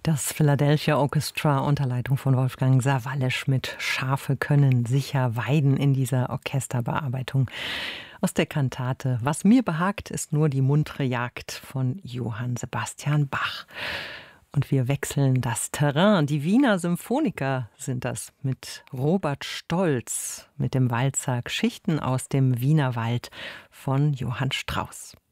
Das Philadelphia Orchestra unter Leitung von Wolfgang Sawallisch mit Schafe können sicher weiden in dieser Orchesterbearbeitung aus der Kantate Was mir behagt, ist nur die muntere Jagd von Johann Sebastian Bach. Und wir wechseln das Terrain. Die Wiener Symphoniker sind das mit Robert Stolz, mit dem Walzer Geschichten aus dem Wienerwald von Johann Strauss.